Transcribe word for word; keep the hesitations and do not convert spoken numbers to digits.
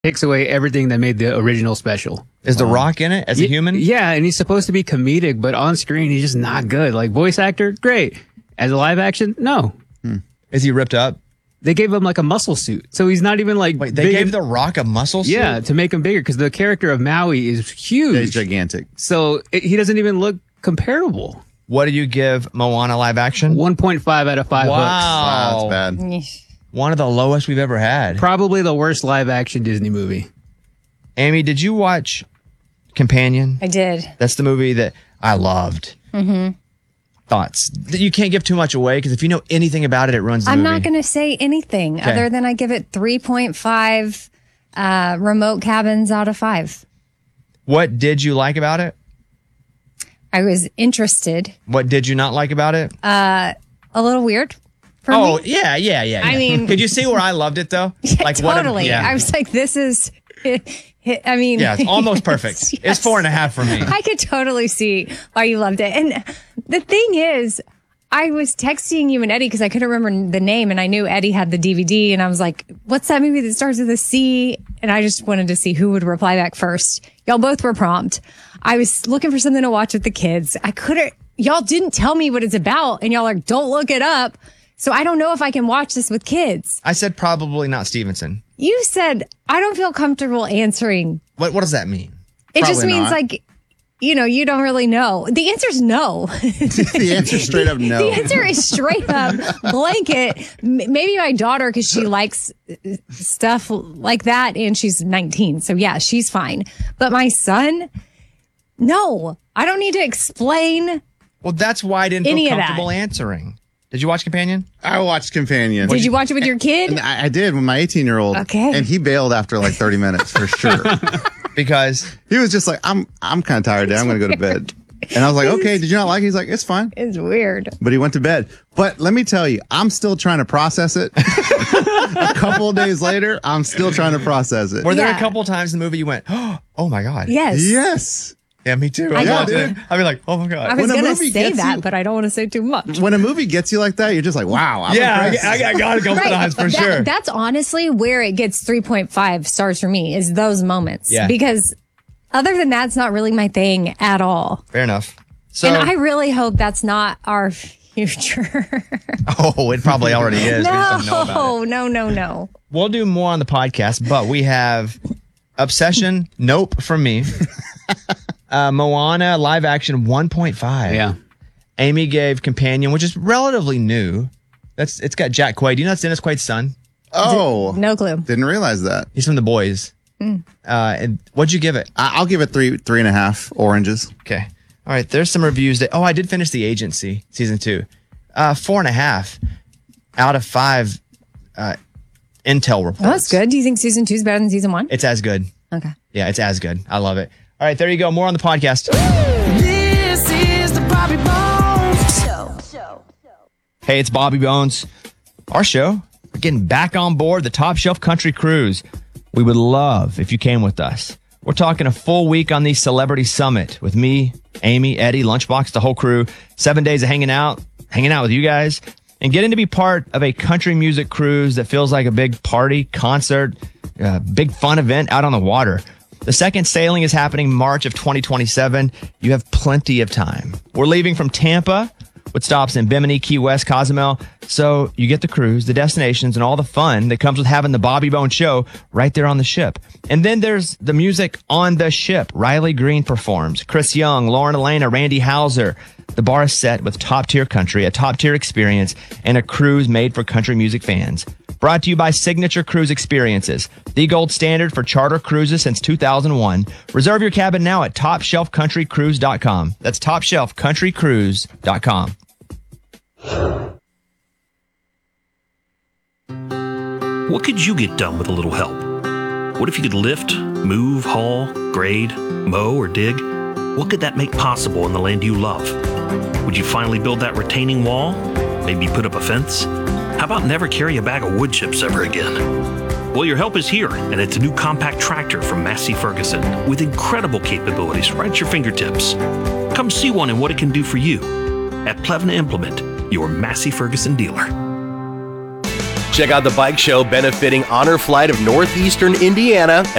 takes away everything that made the original special. Is The Rock in it as a human? Yeah, and he's supposed to be comedic, but on screen he's just not good. Like voice actor, great. As a live action, no. Hmm. Is he ripped up? They gave him like a muscle suit, so he's not even like. Wait, they big gave and- The Rock a muscle suit? Yeah, to make him bigger because the character of Maui is huge. Yeah, he's gigantic. So it, he doesn't even look comparable. What do you give Moana live action? one point five out of five Wow. hooks. Wow, that's bad. One of the lowest we've ever had. Probably the worst live action Disney movie. Amy, did you watch Companion? I did. That's the movie that I loved. Mm-hmm. Thoughts? You can't give too much away because if you know anything about it, it ruins the I'm movie. not going to say anything Okay. other than I give it three point five uh, remote cabins out of five. What did you like about it? I was interested. What did you not like about it? Uh, a little weird for oh, me. yeah, yeah, yeah, I yeah. mean- could you see where I loved it though? Yeah, like what a- totally. yeah. I was like, this is, I mean. Yeah, it's almost perfect. Yes. It's four and a half for me. I could totally see why you loved it. And the thing is, I was texting you and Eddie because I couldn't remember the name, and I knew Eddie had the D V D, and I was like, what's that movie that starts with a C? And I just wanted to see who would reply back first. Y'all both were prompt. I was looking for something to watch with the kids. I couldn't, y'all didn't tell me what it's about, and y'all are like, don't look it up. So I don't know if I can watch this with kids. I said probably not Stevenson. You said, I don't feel comfortable answering. What What does that mean? It just Probably means not. like, you know, you don't really know. The answer is no. The answer is straight up no. The answer is straight up blanket. M- Maybe my daughter, because she likes uh, stuff like that, and she's nineteen. So yeah, she's fine. But my son, no, I don't need to explain. Well, that's why I didn't Any feel of that. comfortable answering. Did you watch Companion? I watched Companion. Did you watch it with your kid? And I, I did with my eighteen-year-old. Okay. And he bailed after like thirty minutes for sure. Because he was just like, I'm I'm kind of tired today. I'm going to go to bed. And I was like, okay, did you not like it? He's like, it's fine. It's weird. But he went to bed. But let me tell you, I'm still trying to process it. A couple of days later, I'm still trying to process it. Were there Yeah. a couple times in the movie you went, oh my God? Yes. Yes. Yeah, me too. I I know. loved it. I'd be like, oh my I God. was When a going to movie say gets that, you- but I don't want to say too much. When a movie gets you like that, you're just like, wow. I'm yeah, I, impressed. I, I got a couple Right. times for That- sure. That's honestly where it gets three point five stars for me is those moments. Yeah. Because other than that, it's not really my thing at all. Fair enough. So, and I really hope that's not our future. oh, it probly already is. We just don't know about it. no, no, no, no. We'll do more on the podcast, but we have Obsession, Nope from me. uh, Moana, live action, one point five. Yeah. Amy gave Companion, which is relatively new. That's It's got Jack Quaid. Do you know that's Dennis Quaid's son? Oh. No clue. Didn't realize that. He's from The Boys. Mm. Uh, and what'd you give it? I- I'll give it three, three and a half oranges. Okay. All right. There's some reviews that. Oh, I did finish The Agency season two. Uh, four and a half out of five uh, Intel reports. Oh, that's good. Do you think season two is better than season one? It's as good. Okay. Yeah, it's as good. I love it. All right. There you go. More on the podcast. This is the Bobby Bones Show. Hey, it's Bobby Bones. Our show. We're getting back on board the Top Shelf Country Cruise. We would love if you came with us. We're talking a full week on the Celebrity Summit with me, Amy, Eddie, Lunchbox, the whole crew. Seven days of hanging out, hanging out with you guys, and getting to be part of a country music cruise that feels like a big party, concert, uh, big fun event out on the water. The second sailing is happening March of twenty twenty-seven. You have plenty of time. We're leaving from Tampa with stops in Bimini, Key West, Cozumel. So you get the cruise, the destinations, and all the fun that comes with having the Bobby Bones Show right there on the ship. And then there's the music on the ship. Riley Green performs. Chris Young, Lauren Elena, Randy Hauser. The bar is set with top-tier country, a top-tier experience, and a cruise made for country music fans. Brought to you by Signature Cruise Experiences, the gold standard for charter cruises since two thousand one. Reserve your cabin now at top shelf country cruise dot com. That's top shelf country cruise dot com. What could you get done with a little help? What if you could lift, move, haul, grade, mow, or dig? What could that make possible in the land you love? Would you finally build that retaining wall? Maybe put up a fence? How about never carry a bag of wood chips ever again? Well, your help is here, and it's a new compact tractor from Massey Ferguson with incredible capabilities right at your fingertips. Come see one and what it can do for you at Plevna Implement, your Massey Ferguson dealer. Check out the bike show benefiting Honor Flight of Northeastern Indiana